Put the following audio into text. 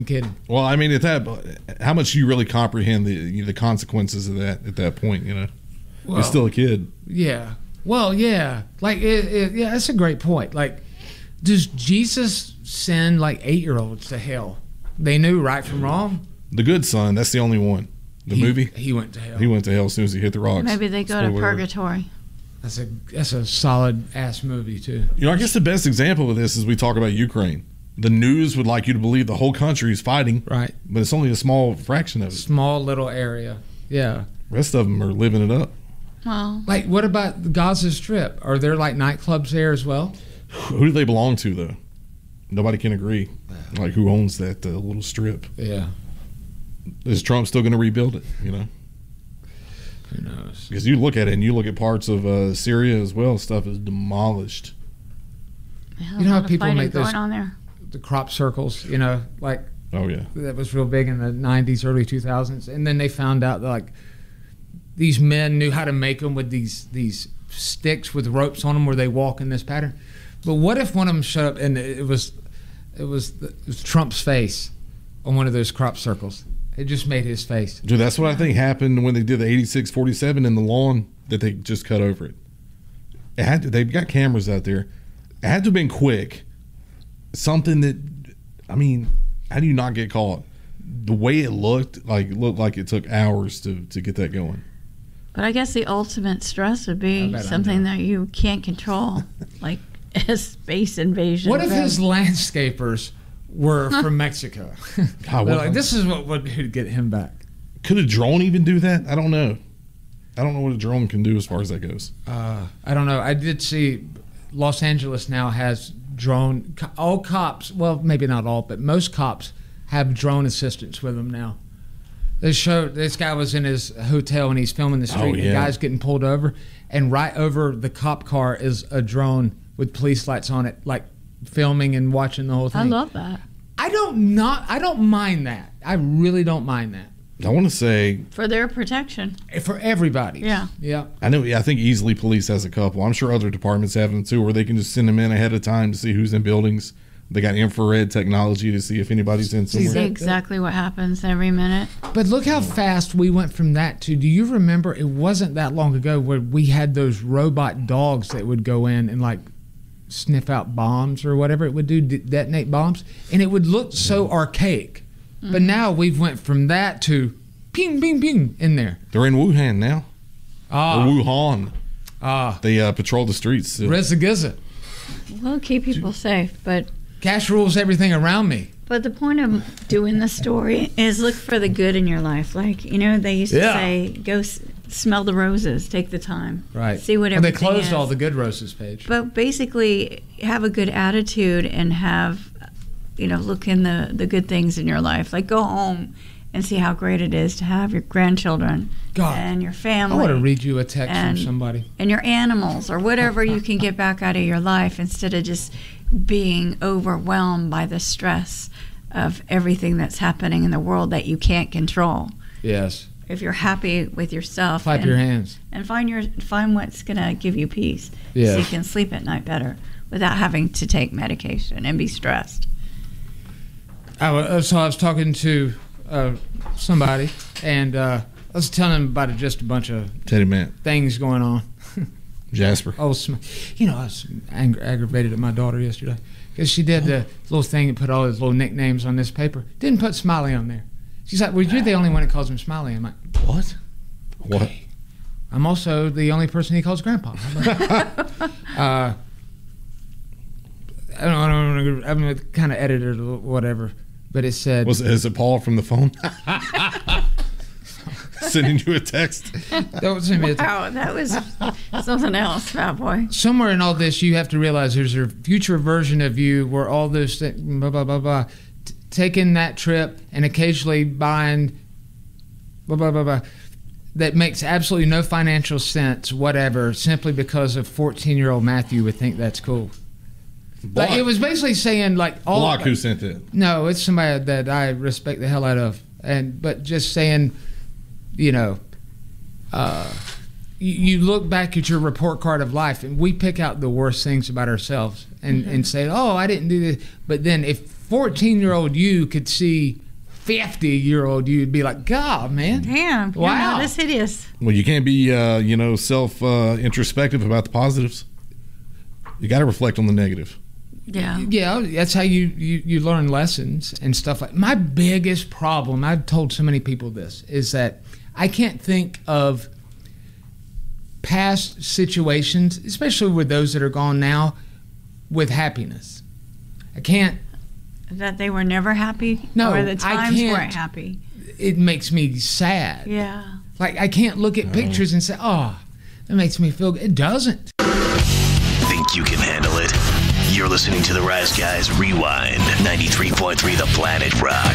kidding. Well, I mean, how much do you really comprehend the consequences of that at that point? You know, Well, you're still a kid. Yeah. Well, yeah. Like, yeah, that's a great point. Like, does Jesus send like 8-year-olds to hell? They knew right from wrong. The Good Son, that's the only one. The movie, he went to hell. He went to hell as soon as he hit the rocks. Maybe they go to purgatory. That's a solid ass movie too. You know, I guess the best example of this is we talk about Ukraine. The news would like you to believe the whole country is fighting, right? But it's only a small fraction of it. Small little area. Yeah. The rest of them are living it up. Well, like what about the Gaza Strip? Are there like nightclubs there as well? Who do they belong to though? Nobody can agree. Like who owns that little strip? Yeah. Is Trump still going to rebuild it? You know. Who knows? Because you look at it and you look at parts of Syria as well, stuff is demolished. You know how people make those on there? The crop circles, you know, like oh yeah, that was real big in the 90s, early 2000s, and then they found out that like these men knew how to make them with these sticks with ropes on them where they walk in this pattern. But what if one of them showed up and it was Trump's face on one of those crop circles? It just made his face. Dude, that's what I think happened when they did the 86-47 in the lawn that they just cut over it. It had to, they've got cameras out there. It had to have been quick. Something that, I mean, how do you not get caught? The way it looked like it took hours to get that going. But I guess the ultimate stress would be something that you can't control, like a space invasion. What if his landscapers were from Mexico? God, like, this is what would get him back. Could a drone even do that? I don't know. I don't know what a drone can do as far as that goes. I don't know. I did see Los Angeles now has drone. All cops, well, maybe not all, but most cops have drone assistants with them now. They showed this guy was in his hotel and he's filming the street. And the guy's getting pulled over, and right over the cop car is a drone with police lights on it, like filming and watching the whole thing. I love that. I don't mind that. I really don't mind that. I want to say for their protection, for everybody. Yeah. I know. I think Easily Police has a couple. I'm sure other departments have them too, where they can just send them in ahead of time to see who's in buildings. They got infrared technology to see if anybody's in somewhere. See exactly what happens every minute. But look how fast we went from that to, do you remember, it wasn't that long ago where we had those robot dogs that would go in and like sniff out bombs or whatever it would do, detonate bombs, and it would look so archaic. Mm-hmm. But now we've went from that to ping, ping, ping in there. They're in Wuhan now. Or Wuhan. They patrol the streets. Rezagiza. Well, keep people safe, but cash rules everything around me. But the point of doing the story is look for the good in your life. Like, you know, they used to say, go smell the roses, take the time. Right. See what everything is. They closed is. all the good roses page. But basically, have a good attitude and have, you know, look in the good things in your life. Like, go home and see how great it is to have your grandchildren and your family. I want to read you a text from somebody. And your animals or whatever you can get back out of your life instead of just being overwhelmed by the stress of everything that's happening in the world that you can't control. Yes. If you're happy with yourself, clap your hands and find what's going to give you peace, yes. So you can sleep at night better without having to take medication and be stressed. So I was talking to somebody, and I was telling him about just a bunch of Teddy Man things going on. Jasper. Oh, you know, I was aggravated at my daughter yesterday because she did the little thing and put all his little nicknames on this paper. Didn't put Smiley on there. She's like, well, you're the only one that calls him Smiley. I'm like, what? Okay. What? I'm also the only person he calls Grandpa. I don't know. I'm kind of edited or whatever, but it said... Is it Paul from the phone? Sending you a text? Wow, that was something else, bad boy. Somewhere in all this, you have to realize there's a future version of you where all those things, blah, blah, blah, blah, taking that trip and occasionally buying blah, blah, blah, blah, that makes absolutely no financial sense, whatever, simply because of 14-year-old Matthew would think that's cool. Like, it was basically saying, like... Block who sent it? No, it's somebody that I respect the hell out of. But just saying... You know, you look back at your report card of life, and we pick out the worst things about ourselves and say, "Oh, I didn't do this." But then, if 14-year-old you could see 50-year-old you'd be like, God, man. Damn. Wow. You're not as hideous. Well, you can't be, self introspective about the positives. You got to reflect on the negative. Yeah. Yeah, that's how you learn lessons and stuff like. My biggest problem, I've told so many people this, is that I can't think of past situations, especially with those that are gone now, with happiness. I can't. That they were never happy? No, or the times I can't. weren't happy? It makes me sad. Yeah. Like, I can't look at pictures and say, oh, that makes me feel good. It doesn't. Think you can handle it? You're listening to the Rise Guys Rewind, 93.3 The Planet Rock.